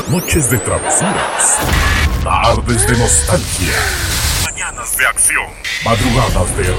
Noches de travesuras, tardes de nostalgia, mañanas de acción, madrugadas de